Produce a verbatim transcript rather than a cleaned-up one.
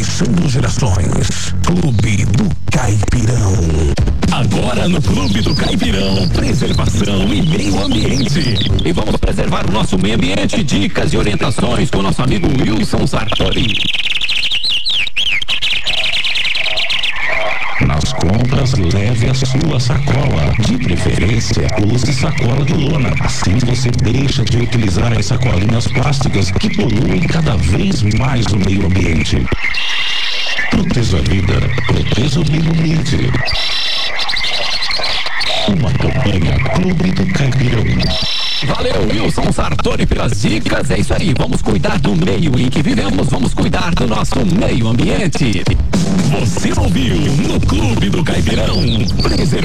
atravessando gerações. Clube do Caipirão. Agora no Clube do Caipirão, preservação e meio ambiente. E vamos preservar o nosso meio ambiente, dicas e orientações com o nosso amigo Wilson Sartori. Nas compras, leve a sua sacola. De preferência, use sacola de lona. Assim você deixa de utilizar as sacolinhas plásticas que poluem cada vez mais o meio ambiente. Proteja a vida, proteja o meio ambiente. Uma campanha Clube do Caipirão. Valeu, Wilson Sartori, pelas dicas. É isso aí, vamos cuidar do meio em que vivemos, vamos cuidar do nosso meio ambiente. Você ouviu no Clube do Caipirão.